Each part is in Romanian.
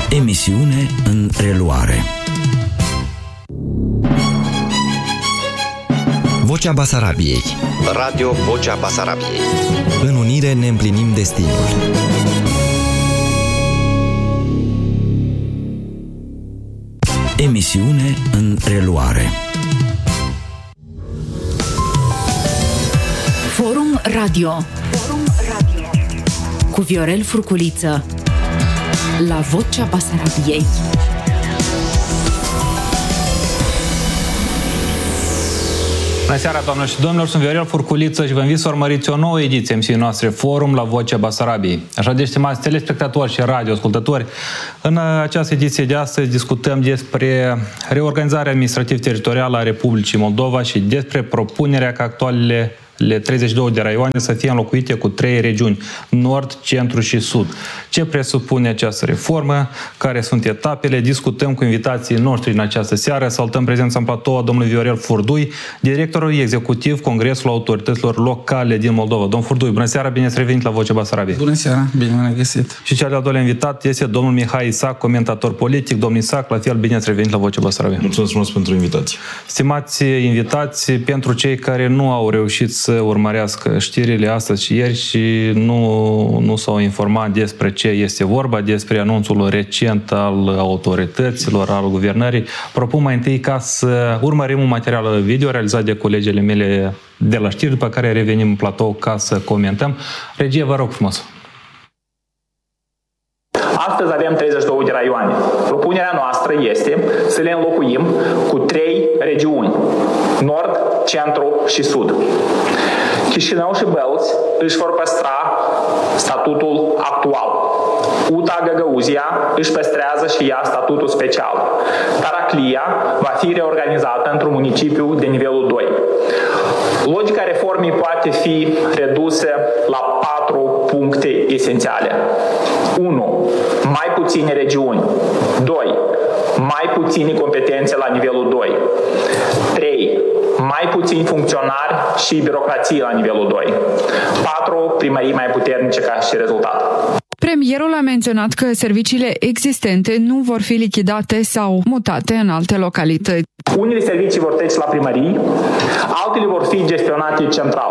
Emisiune în reluare. Vocea Basarabiei. Radio Vocea Basarabiei. În unire ne împlinim destinul. Emisiune în reluare. Forum Radio cu Viorel Furculiță la Vocea Basarabiei. Bună seara, doamnelor și domnilor, sunt Viorel Furculiță și vă invit să urmăriți o nouă ediție emisiunii noastre Forum la Vocea Basarabiei. Așa de stimați telespectatori și radioascultători, în această ediție de astăzi discutăm despre reorganizarea administrativ-teritorială a Republicii Moldova și despre propunerea ca actualele 32 de raioane să fie înlocuite cu 3 regiuni, Nord, Centru și Sud. Ce presupune această reformă? Care sunt etapele? Discutăm cu invitații noștri în această seară. Salutăm prezența în platou a domnului Viorel Furdui, directorul executiv Congresul Autorităților Locale din Moldova. Domnul Furdui, bună seara, bine ați revenit la Vocea Basarabiei. Bună seara, bine m-am găsit. Și cel de-al doilea invitat este domnul Mihai Isac, comentator politic. Domnul Isac, la fel, bine ați revenit la Vocea Basarabiei. Mulțumesc frumos pentru invitație. Stimați invitați, pentru cei care nu au reușit să urmărească știrile astăzi și ieri și nu s-au informat despre ce este vorba, despre anunțul recent al autorităților, al guvernării, propun mai întâi ca să urmărim un material video realizat de colegele mele de la știri, după care revenim în platou ca să comentăm. Regie, vă rog frumos. Astăzi avem 32 de raioane. Propunerea noastră este să le înlocuim cu 3 regiuni, Nord, Centru și Sud. Chișinău și Bălți își vor păstra statutul actual. UTA Găgăuzia își păstrează și ea statutul special. Taraclia va fi reorganizată într-un municipiu de nivelul 2. Logica reformei poate fi redusă la 4 puncte esențiale. 1. Mai puține regiuni. 2. Mai puține competențe la nivelul 2. 3. Mai puțini funcționari și birocrație la nivelul 2. 4. Primării mai puternice ca și rezultat. Premierul a menționat că serviciile existente nu vor fi lichidate sau mutate în alte localități. Unele servicii vor trece la primării, altele vor fi gestionate central.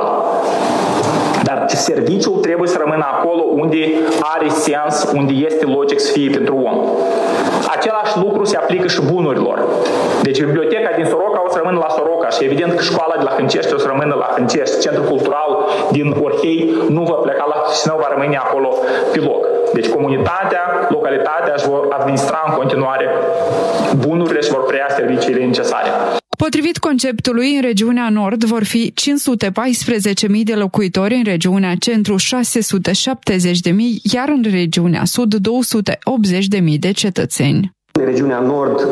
Dar serviciul trebuie să rămână acolo unde are sens, unde este logic să fie pentru om. Același lucru se aplică și bunurilor. Deci biblioteca din Soroca o să rămână la Soroca și evident că școala de la Hâncești o să rămână la Hâncești. Centrul cultural din Orhei nu va pleca la Chișinău, va rămâne acolo pe loc. Deci comunitatea, localitatea își vor administra în continuare bunurile și vor preia serviciile necesare. Potrivit conceptului, în regiunea Nord vor fi 514.000 de locuitori, în regiunea Centru 670.000, iar în regiunea Sud 280.000 de cetățeni. Regiunea Nord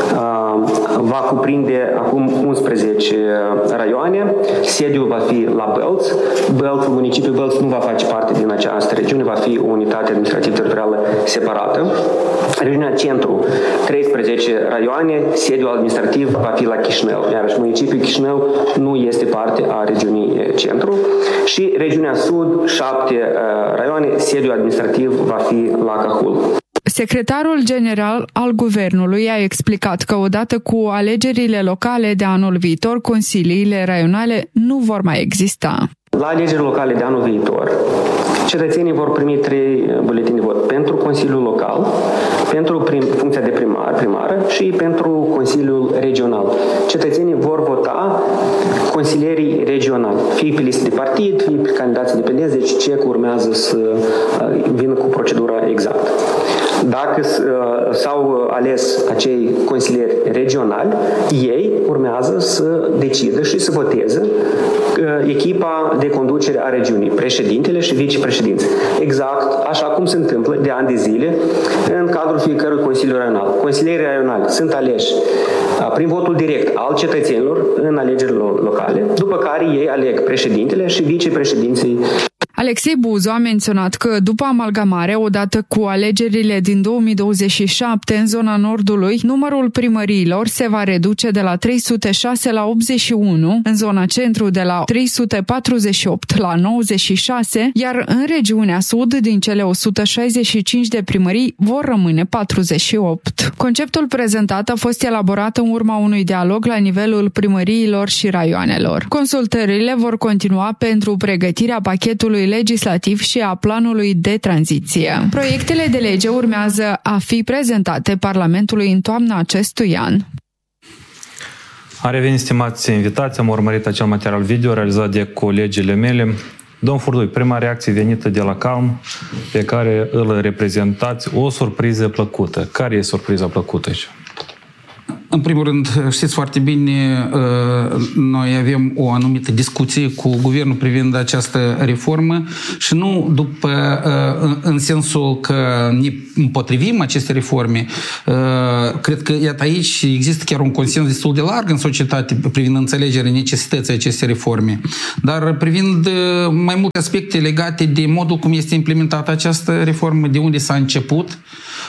va cuprinde acum 11 raioane. Sediul va fi la Bălți. Municipiul Bălți nu va face parte din această regiune, va fi o unitate administrativ-teritorială separată. Regiunea Centru, 13 raioane, sediul administrativ va fi la Chișinău, iar municipiul Chișinău nu este parte a regiunii Centru. Și regiunea Sud, 7 raioane, sediul administrativ va fi la Cahul. Secretarul general al Guvernului a explicat că odată cu alegerile locale de anul viitor, consiliile raionale nu vor mai exista. La alegerile locale de anul viitor, cetățenii vor primi 3 buletini de vot pentru Consiliul Local, pentru funcția de primară și pentru Consiliul Regional. Cetățenii vor vota consilierii regionali, fie pe listă de partid, fie pe candidați independenți, deci ce urmează să vină cu procedura exactă. Dacă s-au ales acei consilieri regionali, ei urmează să decidă și să voteze echipa de conducere a regiunii, președintele și vicepreședinți. Exact așa cum se întâmplă de ani de zile în cadrul fiecărui Consiliu Raional. Consilierii raionali sunt aleși prin votul direct al cetățenilor în alegerile locale, după care ei aleg președintele și vicepreședinții. Alexei Buzu a menționat că după amalgamare, odată cu alegerile din 2027 în zona Nordului, numărul primăriilor se va reduce de la 306 la 81, în zona Centru de la 348 la 96, iar în regiunea Sud, din cele 165 de primării, vor rămâne 48. Conceptul prezentat a fost elaborat în urma unui dialog la nivelul primăriilor și raioanelor. Consultările vor continua pentru pregătirea pachetului legislativ și a planului de tranziție. Proiectele de lege urmează a fi prezentate Parlamentului în toamna acestui an. A revenit, stimați invitați, am urmărit acel material video realizat de colegile mele. Domn Furdui, prima reacție venită de la Calm, pe care îl reprezentați, o surpriză plăcută. Care e surpriza plăcută aici? În primul rând, știți foarte bine, noi avem o anumită discuție cu guvernul privind această reformă și nu în sensul că ne împotrivim aceste reforme. Cred că, iată, aici există chiar un consens destul de larg în societate privind înțelegerea necesității acestei reforme. Dar privind mai multe aspecte legate de modul cum este implementată această reformă, de unde s-a început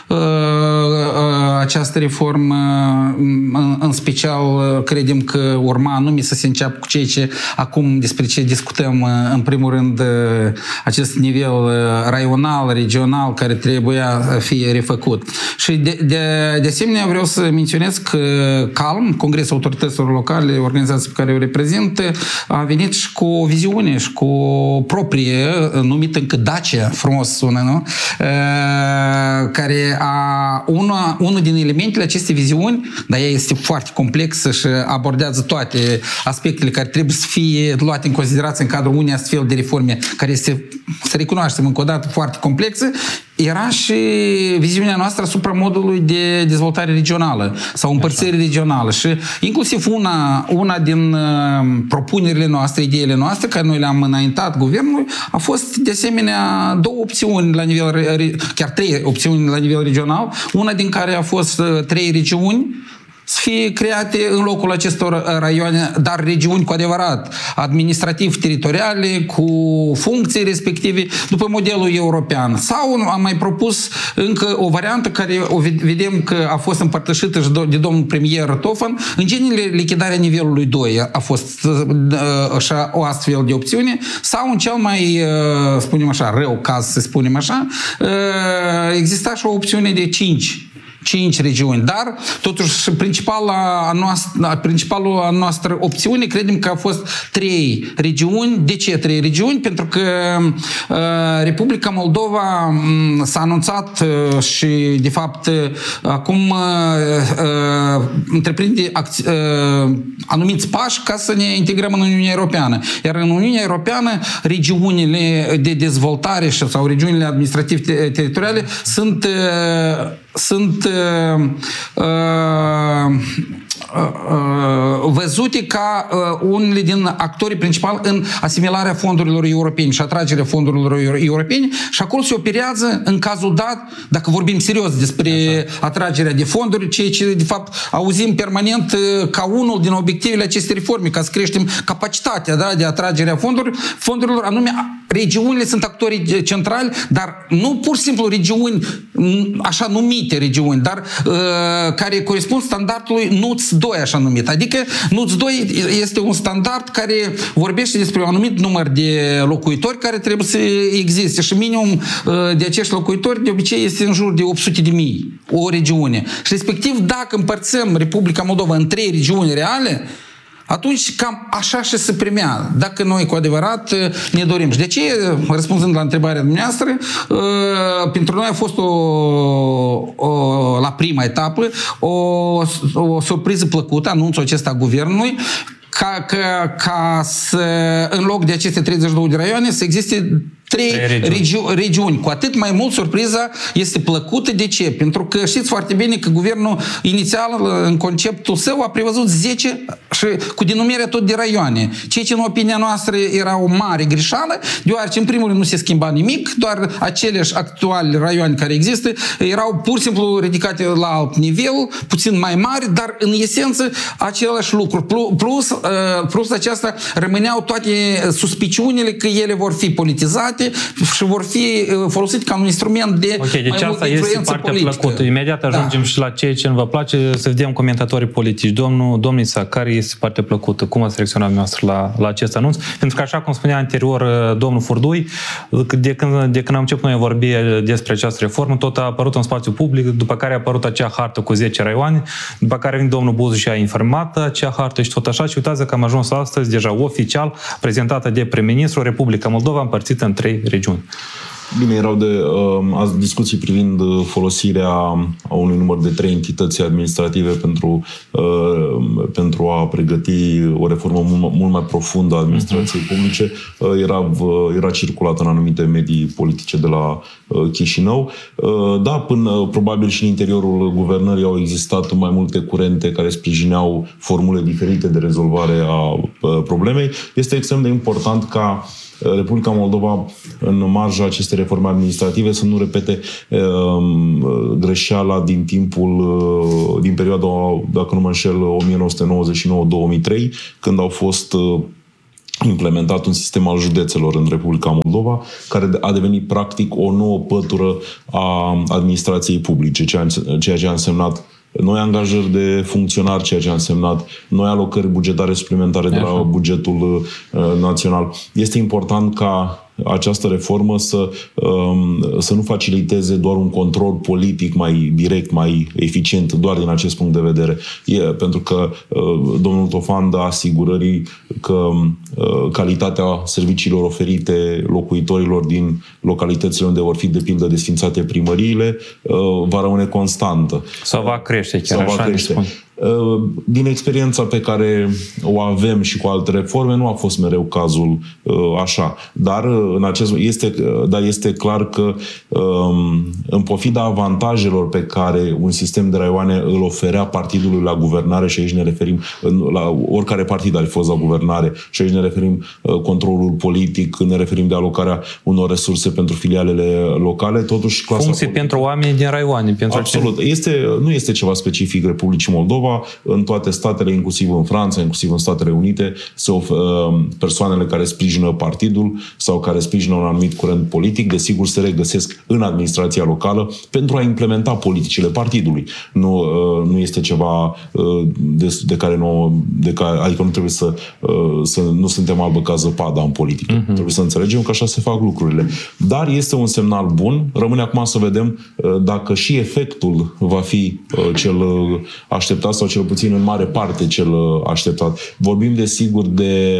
această reformă, în special credem că urma anume să se înceapă cu ceea ce acum despre ce discutăm, în primul rând acest nivel raional, regional, care trebuia fie refăcut. Și de asemenea vreau să menționez că Calm, Congresul Autorităților Locale, organizația pe care o reprezint, a venit și cu o viziune și cu o proprie, numită încă Dacia, frumos sună, nu? Care unul din elementele acestei viziuni, dar ea este foarte complexă și abordează toate aspectele care trebuie să fie luate în considerație în cadrul unei astfel de reforme, care este, să recunoaștem încă o dată, foarte complexă, era și viziunea noastră asupra modului de dezvoltare regională sau împărțire regională. Și inclusiv una din propunerile noastre, ideile noastre, care noi le-am înaintat guvernului, a fost de asemenea două opțiuni la nivel, chiar trei opțiuni la nivel regional, una din care a fost 3 regiuni să fie create în locul acestor raioane, dar regiuni cu adevărat administrativ-teritoriale, cu funcții respective, după modelul european. Sau am mai propus încă o variantă care o vedem că a fost împărtășită și de domnul premier Tofan. În genere, lichidarea nivelului 2 a fost așa, o astfel de opțiune, sau în cel mai, spunem așa, rău caz, să spunem așa, exista și o opțiune de 5 regiuni, dar totuși principala noastră opțiune credem că a fost 3 regiuni. De ce 3 regiuni? Pentru că Republica Moldova s-a anunțat și de fapt acum întreprinde anumiți pași ca să ne integrăm în Uniunea Europeană. Iar în Uniunea Europeană regiunile de dezvoltare sau regiunile administrativ-teritoriale sunt văzute ca unele din actorii principali în asimilarea fondurilor europene și atragerea fondurilor europene, și acolo se operează în cazul dat, dacă vorbim serios despre atragerea de fonduri, ceea ce de fapt auzim permanent ca unul din obiectivele acestei reforme, ca să creștem capacitatea de atragere a fondurilor, anume regiunile sunt actorii centrali, dar nu pur și simplu regiuni, așa numite regiuni, dar care corespund standardului NUTS 2, așa numit. Adică NUTS 2 este un standard care vorbește despre un anumit număr de locuitori care trebuie să existe și minimum de acești locuitori de obicei este în jur de 800.000 o regiune. Și respectiv, dacă împărțim Republica Moldova în 3 regiuni reale, atunci cam așa și se primea, dacă noi cu adevărat ne dorim. Și de ce, răspunzând la întrebarea dumneavoastră, pentru noi a fost la prima etapă o surpriză plăcută, anunțul acesta a guvernului, ca să, în loc de aceste 32 de raioane, să existe 3 regiuni. Cu atât mai mult surpriza este plăcută. De ce? Pentru că știți foarte bine că guvernul inițial, în conceptul său, a prevăzut 10 și cu denumirea tot de raioane. Ceea ce, în opinia noastră, era o mare greșeală, deoarece, în primul rând, nu se schimba nimic, doar aceleași actuali raioane care există erau pur și simplu ridicate la alt nivel, puțin mai mari, dar, în esență, același lucru. Plus aceasta rămâneau toate suspiciunile că ele vor fi politizate, departe și vor fi folosite ca un instrument de deci asta este partea plăcută. Imediat ajungem și la ceea ce nu vă place, să vedem comentatorii politici. Domnul Isa, care este partea plăcută? Cum ați reacționat noastră la acest anunț? Pentru că, așa cum spunea anterior domnul Furdui, de când am început noi a vorbi despre această reformă, tot a apărut în spațiu public, după care a apărut acea hartă cu 10 raioane, după care vine domnul Buzu și a informat acea hartă și tot așa, și uitați că am ajuns astăzi deja oficial prezentată de prim-ministru Republica Moldova împărțită în 3 regiuni. Bine, erau discuții privind folosirea a unui număr de 3 entități administrative pentru a pregăti o reformă mult mai profundă a administrației publice. Era circulată în anumite medii politice de la Chișinău. Da, până probabil și în interiorul guvernării au existat mai multe curente care sprijineau formule diferite de rezolvare a problemei. Este extrem de important ca Republica Moldova, în marja acestei reforme administrative, să nu repete greșeala din perioada, dacă nu mă înșel, 1999-2003, când au fost implementat un sistem al județelor în Republica Moldova, care a devenit practic o nouă pătură a administrației publice, ceea ce a însemnat noi angajări de funcționari, ceea ce a însemnat noi alocări bugetare suplimentare de la bugetul național. Este important ca această reformă să nu faciliteze doar un control politic mai direct, mai eficient, doar din acest punct de vedere. Pentru că domnul Tofan dă asigurării că calitatea serviciilor oferite locuitorilor din localitățile unde vor fi, de pildă, desfințate primăriile, va rămâne constantă. Sau va crește, chiar așa ne spun. Din experiența pe care o avem și cu alte reforme, nu a fost mereu cazul așa. Dar este clar că în pofida avantajelor pe care un sistem de raioane îl oferea partidului la guvernare, și aici ne referim la oricare partid ar fi fost la guvernare, și aici ne referim controlul politic, ne referim de alocarea unor resurse pentru filialele locale, totuși clasa funcții pentru oamenii din raioane. Absolut. Nu este ceva specific Republicii Moldova. În toate statele, inclusiv în Franța, inclusiv în Statele Unite, persoanele care sprijină partidul sau care sprijină un anumit curent politic, desigur se regăsesc în administrația locală pentru a implementa politicile partidului. Nu este ceva adică nu trebuie să nu suntem albă ca zăpada în politică. Trebuie să înțelegem că așa se fac lucrurile. Dar este un semnal bun. Rămâne acum să vedem dacă și efectul va fi cel așteptat sau cel puțin în mare parte cel așteptat. Vorbim desigur de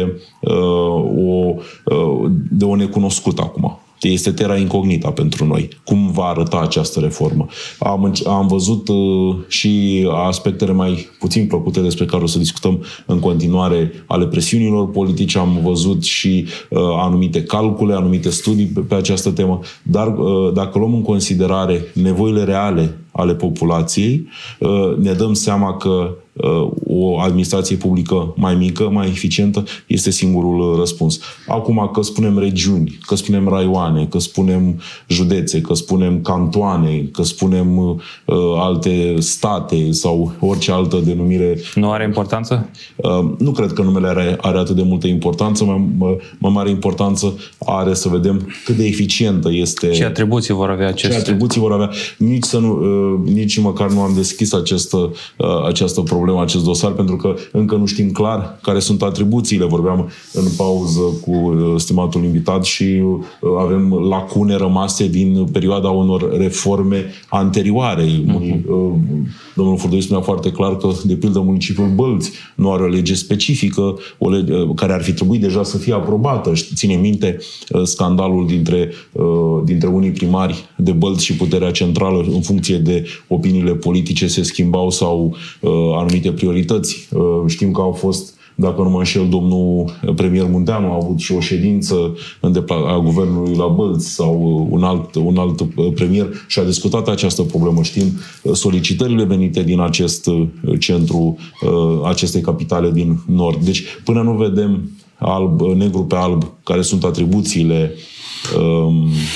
o necunoscută acum. Este terra incognita pentru noi. Cum va arăta această reformă? Am văzut și aspectele mai puțin plăcute despre care o să discutăm în continuare ale presiunilor politice. Am văzut și anumite calcule, anumite studii pe această temă. Dar dacă luăm în considerare nevoile reale ale populației, ne dăm seama că o administrație publică mai mică, mai eficientă, este singurul răspuns. Acum, că spunem regiuni, că spunem raioane, că spunem județe, că spunem cantoane, că spunem alte state sau orice altă denumire... Nu are importanță? Nu cred că numele are atât de multă importanță. Mai mare importanță are să vedem cât de eficientă este... Ce atribuții vor avea acestea? Ce atribuții vor avea. Nici măcar nu am deschis această problemă, acest dosar, pentru că încă nu știm clar care sunt atribuțiile. Vorbeam în pauză cu stimatul invitat și avem lacune rămase din perioada unor reforme anterioare. Domnul Furdui spunea foarte clar că, de pildă, municipiul Bălți nu are o lege specifică, o lege care ar fi trebuit deja să fie aprobată. Ține minte scandalul dintre unii primari de Bălți și puterea centrală, în funcție de opiniile politice se schimbau sau anumite priorități. Știm că au fost, dacă nu mă înșel, domnul premier Munteanu a avut și o ședință a guvernului la Bălți sau un alt premier și a discutat această problemă. Știm solicitările venite din acest centru, acestei capitale din nord. Deci, până nu vedem negru pe alb care sunt atribuțiile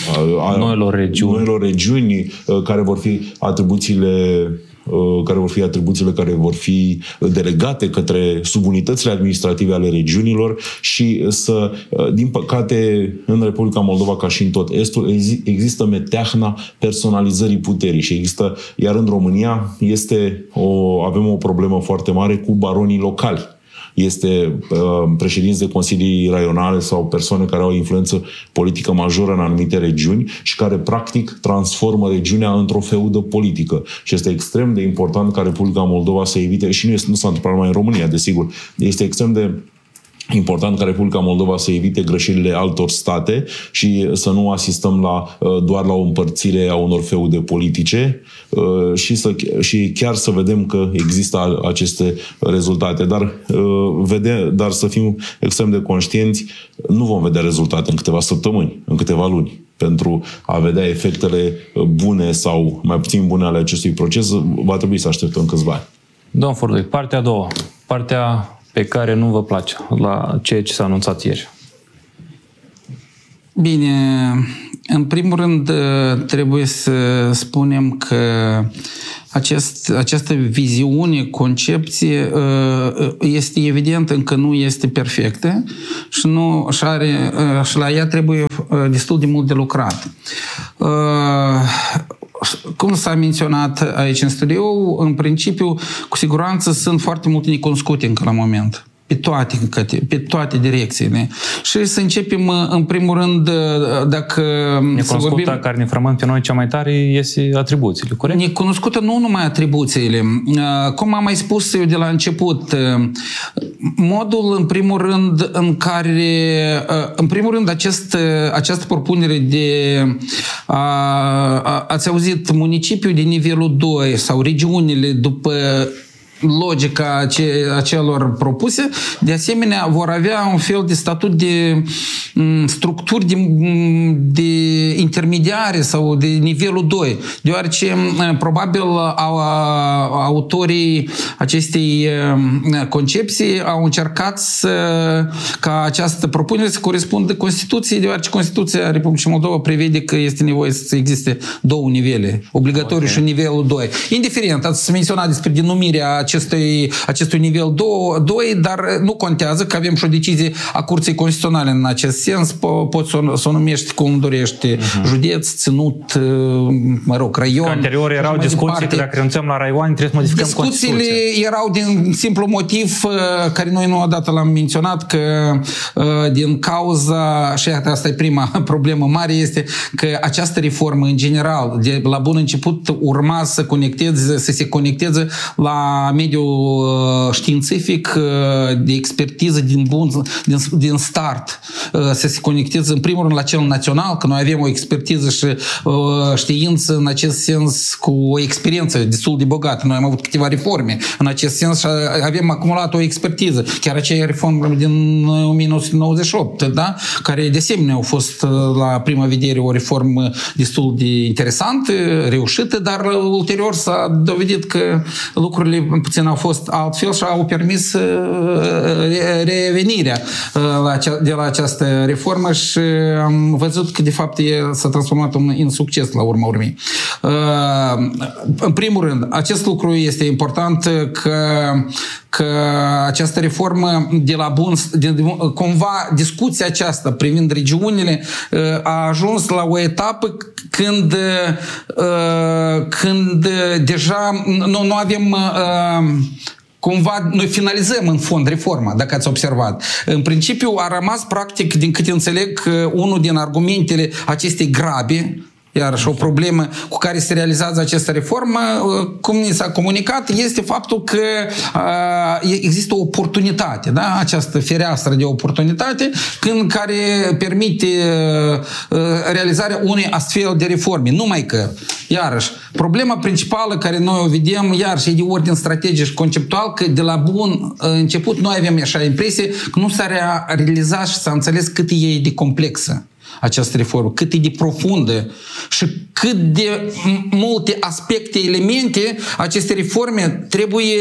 noilor regiuni, care vor fi atribuțiile care vor fi delegate către subunitățile administrative ale regiunilor și din păcate, în Republica Moldova, ca și în tot Estul, există meteahna personalizării puterii și iar în România avem o problemă foarte mare cu baronii locali. Este președinți de consilii raionale sau persoane care au o influență politică majoră în anumite regiuni și care practic transformă regiunea într-o feudă politică. Și este extrem de important ca Republica Moldova să evite, și nu s-a întâmplat numai în România, desigur, este extrem de important ca Republica Moldova să evite greșelile altor state și să nu asistăm doar la o împărțire a unor feude politice și chiar să vedem că există aceste rezultate. Dar să fim extrem de conștienți, nu vom vedea rezultate în câteva săptămâni, în câteva luni. Pentru a vedea efectele bune sau mai puțin bune ale acestui proces, va trebui să așteptăm câțiva ani. Domnul Furdulic, partea a doua, partea pe care nu vă place la ceea ce s-a anunțat ieri. Bine, în primul rând trebuie să spunem că această viziune, concepție este evident încă nu este perfectă și la ea trebuie destul de mult de lucrat. Cum s-a menționat aici în studio, în principiu, cu siguranță sunt foarte multe necunoscute încă la moment. Pe toate direcțiile. Și să începem, în primul rând, dacă... Necunoscută, care ne frământ pe noi cea mai tare, este atribuțiile, corect? Necunoscută nu numai atribuțiile. Cum am mai spus eu de la început, modul, în primul rând, în care... În primul rând, această propunere de... Ați auzit, municipiul de nivelul 2 sau regiunile după logica acelor propuse, de asemenea vor avea un fel de statut de structuri de intermediare sau de nivelul 2, deoarece probabil autorii acestei concepții au încercat ca această propunere să corespundă Constituției, deoarece Constituția Republicii Moldova prevede că este nevoie să existe două nivele, obligatoriu și nivelul 2. Indiferent, ați menționat despre denumirea acestui nivel 2, dar nu contează că avem și o decizie a Curții Constituționale în acest sens, poți să o numești cum dorești, județ, ținut, raion. Că anterior erau discuții că dacă renunțăm la raioane trebuie să modificăm Constituția. Discuțiile erau din simplu motiv care noi nu odată l-am menționat, că din cauza, și asta e prima problemă mare, este că această reformă în general, de la bun început, urma să se conecteze la mediul științific, de expertiză din start, să se conecteze în primul rând la cel național, că noi avem o expertiză și știință în acest sens cu o experiență destul de bogată. Noi am avut câteva reforme în acest sens și avem acumulat o expertiză. Chiar aceea reformă din 1998, da? Care de asemenea au fost la prima vedere o reformă destul de interesantă, reușită, dar ulterior s-a dovedit că lucrurile puțin au fost altfel și au permis revenirea de la această reformă și am văzut că de fapt s-a transformat în succes la urma urmei. În primul rând, acest lucru este important că această reformă cumva discuția aceasta privind regiunile a ajuns la o etapă când deja nu avem cumva noi finalizăm în fond reforma, dacă ați observat. În principiu a rămas practic, din câte înțeleg, unul din argumentele acestei grabe, iarăși o problemă cu care se realizează această reformă, cum ni s-a comunicat, este faptul că există o oportunitate, da? Această fereastră de oportunitate care permite realizarea unei astfel de reforme. Numai că, iarăși, problema principală care noi o vedem, iarăși, e de ordin strategic și conceptual, că de la bun început noi avem așa impresie că nu s-a realizat și s-a înțeles cât e de complexă această reformă, cât e de profundă și cât de multe aspecte, elemente aceste reforme trebuie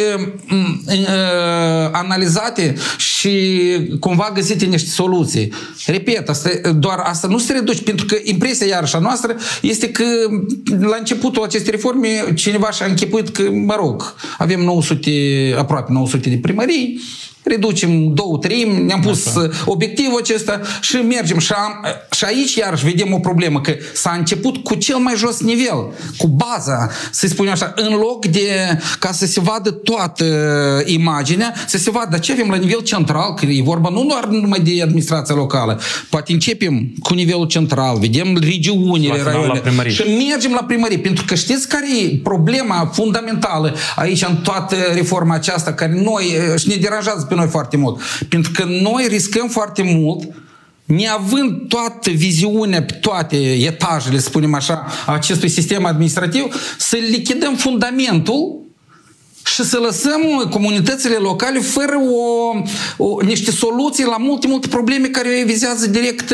analizate și cumva găsite niște soluții. Repet, asta nu se reduce, pentru că impresia iarăși a noastră este că la începutul acestei reforme cineva și-a închipuit că, mă rog, avem aproape 900 de primării, reducem 2/3, ne-am pus obiectivul acesta și mergem. Și aici iarăși vedem o problemă, că s-a început cu cel mai jos nivel, cu baza, să spunem așa, în loc de ca să se vadă toată imaginea, să se vadă ce avem la nivel central, că e vorba nu doar numai de administrația locală, poate începem cu nivelul central, vedem regiunile, raione și mergem la primărie, pentru că știți care e problema fundamentală aici în toată reforma aceasta, care noi și ne deranjează pe noi foarte mult. Pentru că noi riscăm foarte mult, neavând toată viziunea pe toate etajele, să spunem așa, a acestui sistem administrativ, să lichidăm fundamentul și să lăsăm comunitățile locale fără niște soluții la multe probleme care vizează direct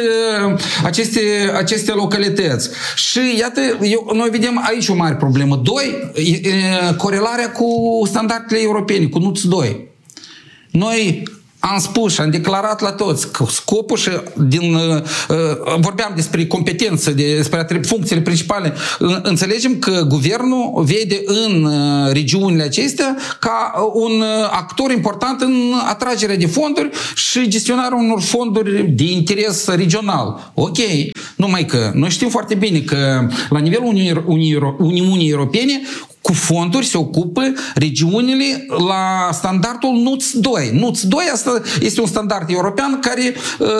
aceste localități. Și iată, noi vedem aici o mare problemă. 2, corelarea cu standardele europene, cu NUTS 2. Noi am spus și am declarat la toți că scopul și vorbeam despre competență, despre funcțiile principale. Înțelegem că guvernul vede în regiunile acestea ca un actor important în atragerea de fonduri și gestionarea unor fonduri de interes regional. Ok, numai că noi știm foarte bine că la nivelul Uniunii Europene cu fonduri se ocupă regiunile la standardul NUTS 2. NUTS 2 asta este un standard european care,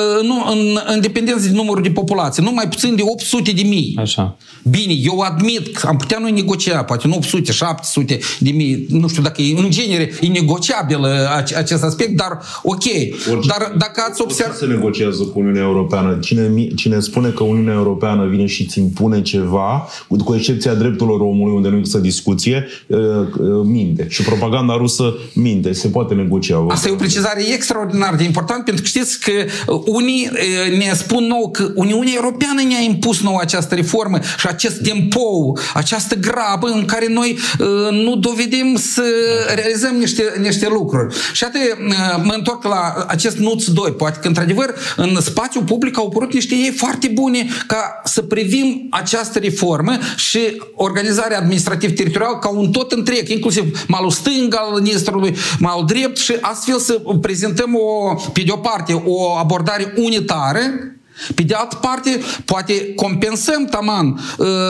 în dependență de numărul de populație, nu mai puțin de 800.000. Așa. Bine, eu admit, am putea noi negocia, poate nu 800, 700.000, nu știu dacă în genere e negociabil acest aspect, dar ok. Dar dacă ați observat... Se negociază cu Uniunea Europeană. Cine spune că Uniunea Europeană vine și îți impune ceva, cu excepția drepturilor omului, unde nu există discuție, minte. Și propaganda rusă minte. Se poate negocia. Asta e o precizare extraordinar de important, pentru că știți că unii ne spun nou că Uniunea Europeană ne-a impus nou această reformă și acest tempo, această grabă în care noi nu dovedim să realizăm niște lucruri. Și atât mă întorc la acest NUTS 2. Poate că, într-adevăr, în spațiul public au apărut niște idei foarte bune ca să privim această reformă și organizarea administrativ-teritorială ca un tot întreg, inclusiv malul stâng al Nistrului, malul drept, și astfel să prezentăm pe de o parte o abordare unitară, pe de altă parte, poate compensăm taman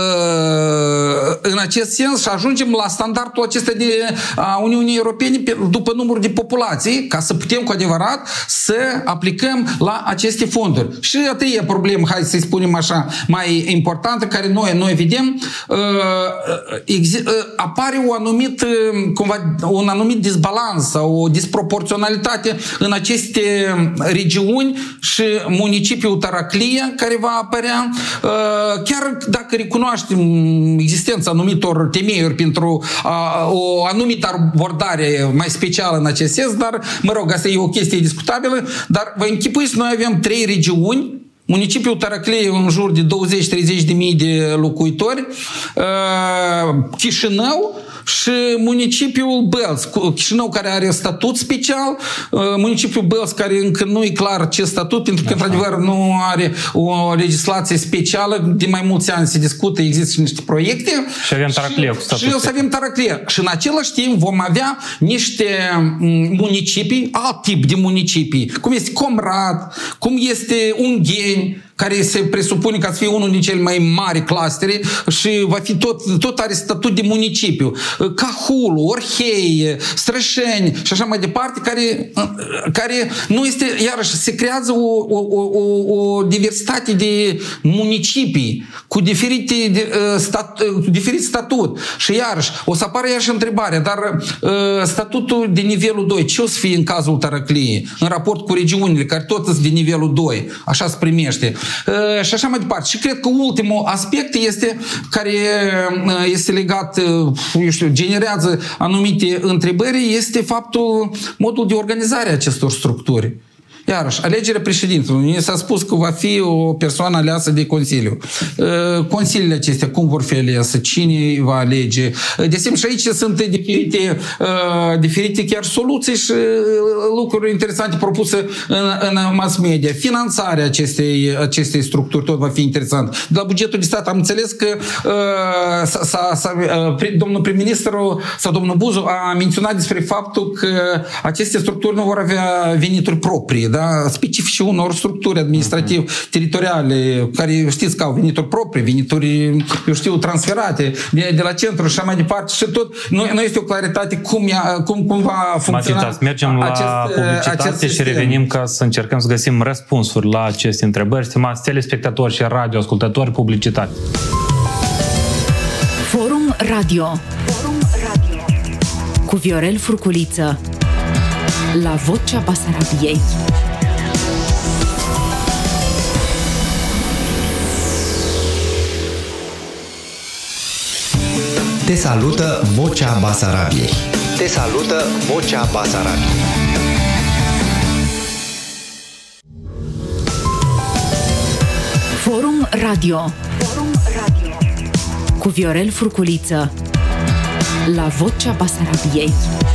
în acest sens și ajungem la standardul acesta a Uniunii Europene după numărul de populații, ca să putem cu adevărat să aplicăm la aceste fonduri. Și a treia problemă, hai să-i spunem așa, mai importantă, care noi vedem, apare un anumit disbalans sau o disproporționalitate în aceste regiuni și municipiul Taraclia, care va apărea, chiar dacă recunoaștem existența anumitor temeiuri pentru o anumită abordare mai specială în acest sens, dar, mă rog, asta e o chestie discutabilă, dar vă închipuiți, noi avem 3 regiuni, municipiul Taraclie în jur de 20-30 de mii de locuitori, Chișinău și municipiul Bălți. Chișinău care are statut special, municipiul Bălți care încă nu e clar ce statut, pentru că într-adevăr nu are o legislație specială, de mai mulți ani se discută, există și niște proiecte. Și avem Taraclie cu statut. Și o să avem Taraclie. Și în același timp vom avea niște municipii, alt tip de municipii, cum este Comrat, cum este Ungheni, care se presupune că să fie unul din cele mai mari clustere și va fi tot are statut de municipiu. Cahulu, Orhei, Strășeni și așa mai departe, care nu este, iarăși, se creează o diversitate de municipii cu diferit statut. Și iarăși, o să apară iarăși întrebarea, dar statutul de nivelul 2, ce o să fie în cazul Taracliei, în raport cu regiunile, care tot sunt de nivelul 2, așa se primește. Și așa mai departe. Și cred că ultimul aspect este, care este legat, eu știu, generează anumite întrebări, este modul de organizare a acestor structuri. Iarăși, alegerea președintelui. Ne s-a spus că va fi o persoană aleasă de Consiliu. Consiliile acestea, cum vor fi alese? Cine va alege? De asemenea, și aici sunt diferite chiar soluții și lucruri interesante propuse în mass media. Finanțarea acestei structuri tot va fi interesant. De la bugetul de stat am înțeles că domnul prim-ministru sau domnul Buzu a menționat despre faptul că aceste structuri nu vor avea venituri proprii, da? Specifice unor structuri administrativ-teritoriale, care știți că au venituri proprii, venituri, eu știu, transferate de la centru și așa mai departe și tot. Nu este o claritate cum va funcționa. Matitas, mergem la publicitate și revenim ca să încercăm să găsim răspunsuri la aceste întrebări. Stimați telespectatori și radioascultători, publicitate. Forum Radio cu Viorel Furculiță la Vocea Basarabiei. Te salută Vocea Basarabiei. Te salută Vocea Basarabiei. Forum Radio cu Viorel Furculiță la Vocea Basarabiei.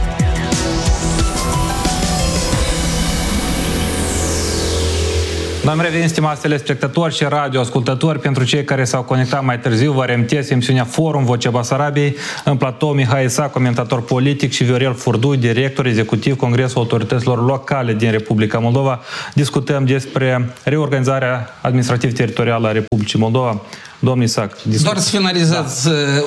Am revenit, stimați telespectatori și radioascultători. Pentru cei care s-au conectat mai târziu, vă reamintesc emisiunea Forum Vocea Basarabiei. În platou Mihai Isa, comentator politic, și Viorel Furdu, director executiv Congresul Autorităților Locale din Republica Moldova. Discutăm despre reorganizarea administrativ-teritorială a Republicii Moldova. Domnul Isac, doar să finalizez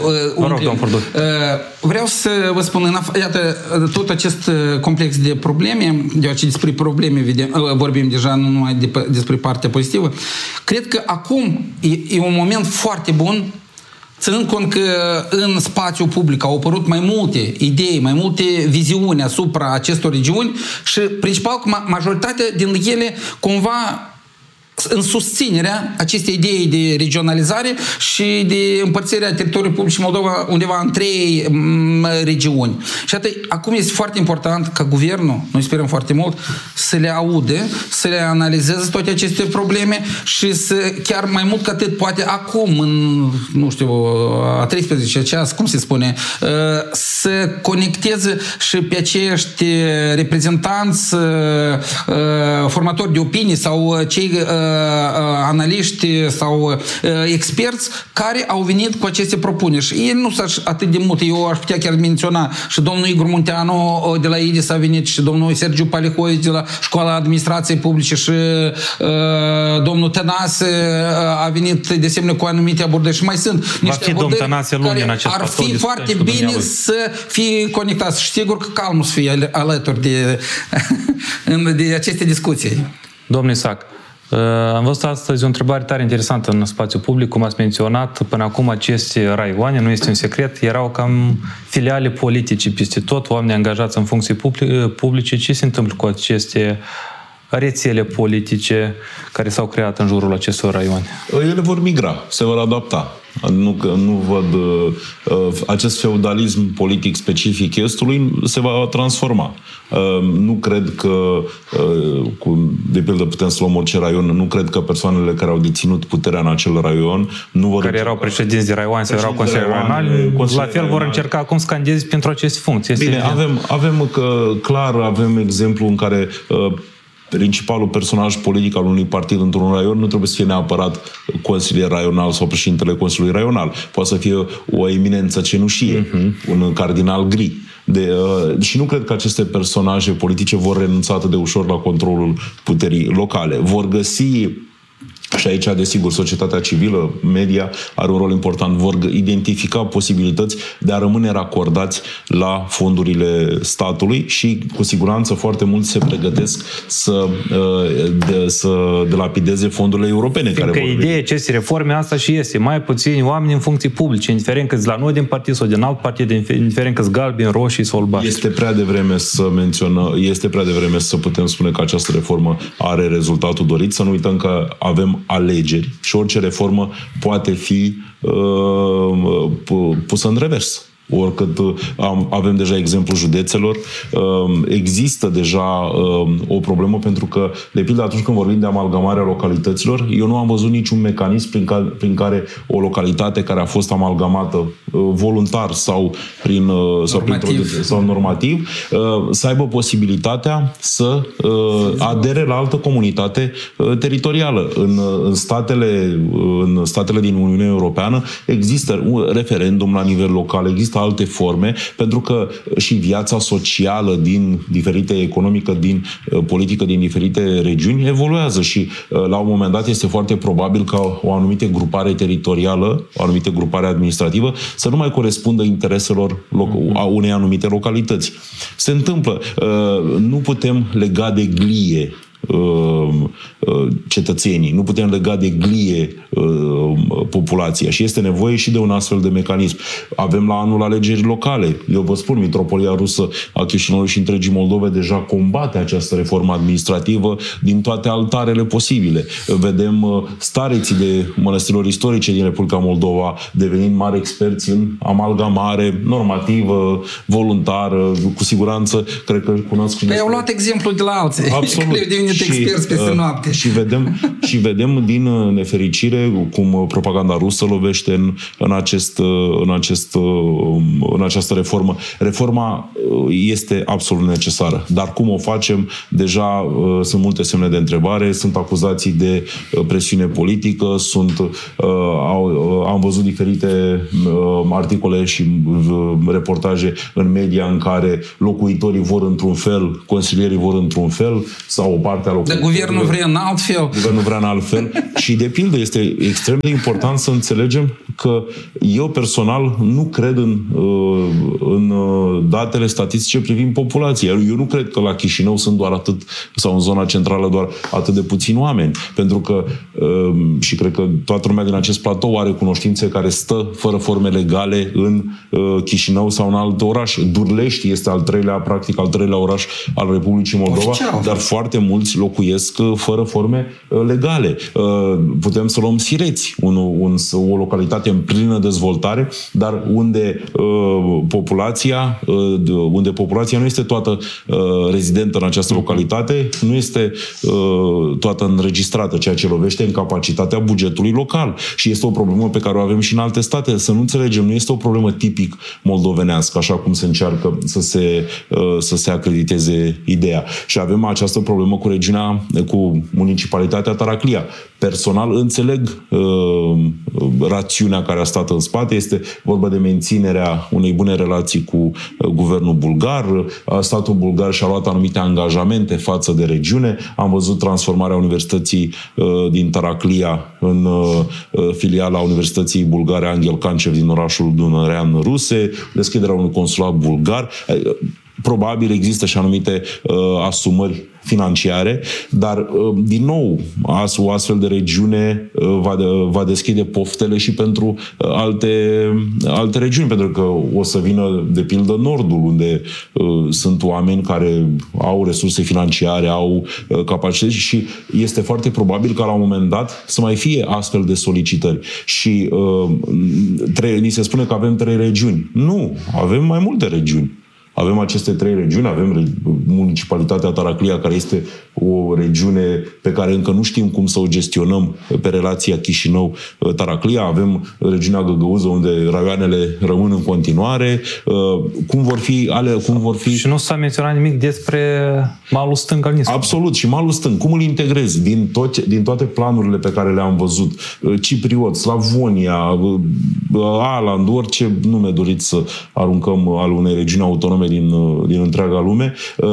vreau să vă spun, iată, tot acest complex de probleme, deoarece despre probleme vorbim deja, nu numai despre partea pozitivă, cred că acum e un moment foarte bun, ținând cont că în spațiul public au apărut mai multe idei, mai multe viziuni asupra acestor regiuni și principal că majoritatea din ele cumva în susținerea acestei idei de regionalizare și de împărțirea teritoriului Republicii Moldova undeva în 3 regiuni. Și acum este foarte important ca guvernul, noi sperăm foarte mult, să le aude, să le analizeze toate aceste probleme și să, chiar mai mult ca atât, poate acum, în, nu știu, a 13 ceas, cum se spune, să conecteze și pe acești reprezentanți, formatori de opinii sau cei analiști sau experți care au venit cu aceste propuneri. Și ei nu sunt atât de multe. Eu aș putea chiar menționa și domnul Igor Munteanu de la IDIS a venit și domnul Sergiu Palihovici de la Școala Administrației Publice și domnul Tănase a venit de asemenea cu anumite abordări. Și mai sunt niște abordări care ar fi foarte bine să fie conectați. Și sigur că calmul să fie alături de aceste discuții. Domnul Isac, am văzut astăzi o întrebare tare interesantă în spațiu public, cum ați menționat. Până acum aceste raioane, nu este un secret, erau cam filiale politice peste tot, oameni angajați în funcții publice. Ce se întâmplă cu aceste rețele politice care s-au creat în jurul acestor raioane? Ele vor migra, se vor adapta. Nu văd acest feudalism politic specific Estului se va transforma. Nu cred că, de pildă putem să luăm orice raion, nu cred că persoanele care au deținut puterea în acel raion nu vor... Care erau președinți de raioane sau erau consilieri raionali, la fel vor încerca acum să candideze pentru aceste funcții. Bine, avem exemplu în care principalul personaj politic al unui partid într-un raion nu trebuie să fie neapărat consilier raional sau președintele Consiliului Raional. Poate să fie o eminență cenușie, un cardinal gri. Și nu cred că aceste personaje politice vor renunța atât de ușor la controlul puterii locale. Vor găsi, și aici, desigur, societatea civilă, media, are un rol important. Vor identifica posibilități de a rămâne racordați la fondurile statului și, cu siguranță, foarte mulți se pregătesc să delapideze fondurile europene. Fiindcă ideea acestei reforme asta și este. Mai puțini oameni în funcții publice, indiferent că-s la noi din partid sau din alt partid, indiferent că-s galbeni, roșii sau albaștri. Este prea devreme să putem spune că această reformă are rezultatul dorit. Să nu uităm că avem alegeri și orice reformă poate fi pusă în revers. oricât avem deja exemplul județelor, există deja o problemă, pentru că, de pildă, atunci când vorbim de amalgamarea localităților, eu nu am văzut niciun mecanism prin care o localitate care a fost amalgamată voluntar sau normativ să aibă posibilitatea să adere la altă comunitate teritorială. În statele din Uniunea Europeană există un referendum la nivel local, există alte forme, pentru că și viața socială economică, politică din diferite regiuni evoluează și la un moment dat este foarte probabil ca o anumită grupare teritorială, o anumită grupare administrativă să nu mai corespundă intereselor a unei anumite localități. Se întâmplă. Nu putem lega de glie cetățenii, nu putem lega de glie populația și este nevoie și de un astfel de mecanism. Avem la anul alegeri locale. Eu vă spun, Mitropolia Rusă a Chișinăului și întregii Moldove deja combate această reformă administrativă din toate altarele posibile. Vedem stareții de mănăstirilor istorice din Republica Moldova devenind mari experți în amalgamare normativă, voluntară, cu siguranță, cred că cunosc și... Păi au luat exemplu de la alții. Absolut. Experți peste noapte. Și vedem din nefericire cum propaganda rusă lovește în această reformă. Reforma este absolut necesară. Dar cum o facem? Deja sunt multe semne de întrebare, sunt acuzații de presiune politică, am văzut diferite articole și reportaje în media în care locuitorii vor într-un fel, consilierii vor într-un fel, sau o parte a locuitorilor. Dar guvernul vrea în alt fel. Guvernul vrea în alt fel. Și de pildă este extrem de important să înțelegem că eu personal nu cred în datele statistice privind populația. Eu nu cred că la Chișinău sunt doar atât, sau în zona centrală doar atât de puțini oameni. Pentru că, și cred că toată lumea din acest platou are cunoștințe care stă fără forme legale în Chișinău sau în alt oraș. Durlești este al treilea oraș al Republicii Moldova, dar foarte mulți locuiesc fără forme legale. Putem să luăm Sireți, o localitate în plină dezvoltare, dar unde populația nu este toată rezidentă în această localitate, nu este toată înregistrată, ceea ce lovește în capacitatea bugetului local. Și este o problemă pe care o avem și în alte state. Să nu înțelegem, nu este o problemă tipic moldovenească, așa cum se încearcă să se acrediteze ideea. Și avem această problemă cu municipalitatea Taraclia. Personal înțeleg rațiunea care a stat în spate. Este vorba de menținerea unei bune relații cu guvernul bulgar. Statul bulgar și-a luat anumite angajamente față de regiune. Am văzut transformarea Universității din Taraclia în filiala Universității Bulgare Angel Cancev din orașul Dunărean Ruse, deschiderea unui consulat bulgar. Probabil există și anumite asumări financiare, dar, din nou, o astfel de regiune va deschide poftele și pentru alte regiuni, pentru că o să vină, de pildă, Nordul, unde sunt oameni care au resurse financiare, au capacități și este foarte probabil ca la un moment dat să mai fie astfel de solicitări. Și ni se spune că avem 3 regiuni. Nu, avem mai multe regiuni. Avem aceste 3 regiuni, avem municipalitatea Taraclia, care este o regiune pe care încă nu știm cum să o gestionăm pe relația Chișinău-Taraclia, avem regiunea Găgăuză, unde raioanele rămân în continuare. Cum vor fi... Și nu s-a menționat nimic despre malul stâng al Nisului. Absolut, și malul stâng. Cum îl integrezi din toate planurile pe care le-am văzut? Cipriot, Slavonia, Aland, orice nume doriți să aruncăm al unei regiuni autonome din întreaga lume,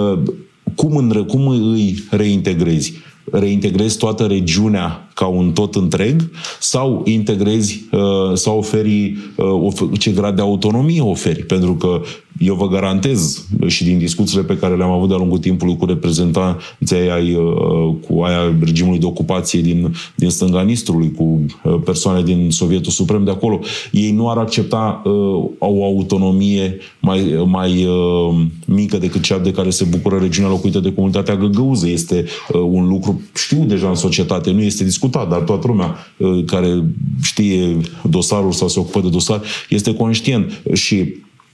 cum îi reintegrezi? Reintegrezi toată regiunea ca un tot întreg sau integrezi sau oferi ce grad de autonomie oferi? Pentru că eu vă garantez și din discuțiile pe care le-am avut de-a lungul timpului cu reprezentanții aia regimului de ocupație din stânga Nistrului, cu persoane din Sovietul Suprem de acolo, ei nu ar accepta o autonomie mai mică decât cea de care se bucură regiunea locuită de comunitatea Găgăuză. Este un lucru, știu deja în societate, nu este discutat, dar toată lumea care știe dosarul sau se ocupă de dosar este conștient. Și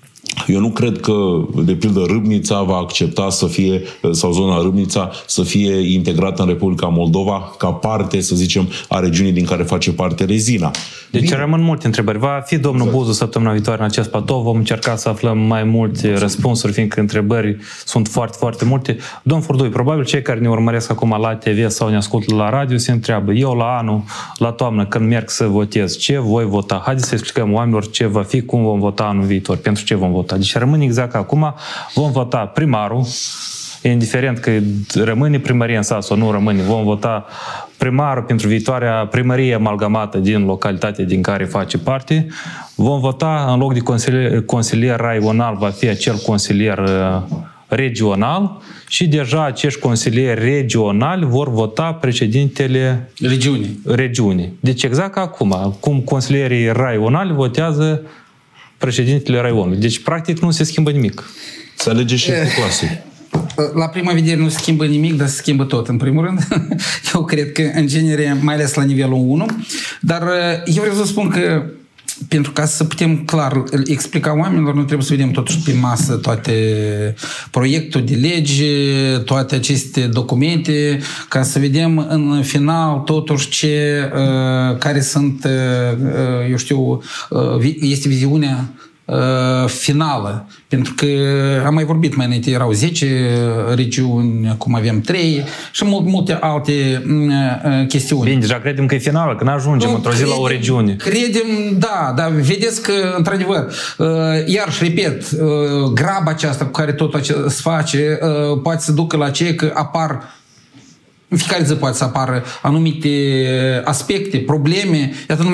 Eu nu cred că, de pildă, Râbnița va accepta să fie, sau zona Râbnița, să fie integrată în Republica Moldova ca parte, să zicem, a regiunii din care face parte Rezina. Deci rămân multe întrebări. Va fi domnul Buzu săptămâna viitoare în acest platou. Vom încerca să aflăm mai multe răspunsuri, fiindcă întrebări sunt foarte, foarte multe. Domn Furdui, probabil cei care ne urmăresc acum la TV sau ne ascultă la radio se întreabă, eu la anul, la toamnă, când merg să votez, ce voi vota? Haideți să explicăm oamenilor ce va fi, cum vom vota anul viitor, pentru ce vom vota. Deci rămâne exact ca acum, vom vota primarul, indiferent că rămâne primărie în sat sau nu rămâne, vom vota primarul pentru viitoarea primărie amalgamată din localitatea din care face parte. Vom vota, în loc de consilier raional, va fi acel consilier regional și deja acești consilieri regionali vor vota președintele regiunii. Deci exact ca acum, cum consilierii raionali votează președintele raionului. Deci practic nu se schimbă nimic. Se alege șeful clasei. La prima vedere nu se schimbă nimic, dar se schimbă tot, în primul rând. Eu cred că, în genere, mai ales la nivelul 1, dar eu vreau să spun că pentru ca să putem clar explica oamenilor, noi trebuie să vedem totuși pe masă toate proiectul de lege, toate aceste documente, ca să vedem în final totuși care sunt, eu știu, este viziunea finală. Pentru că am mai vorbit mai înainte, erau 10 regiuni, acum avem 3 și multe alte chestiuni. Bine, deja credem că e finală, că n-ajungem într-o zi la o regiune. Credem, da, dar vedeți că, într-adevăr, iarăși, repet, graba aceasta cu care tot se face, poate să ducă la ce că apar în fiecare zi poate să apară anumite aspecte, probleme. Iată,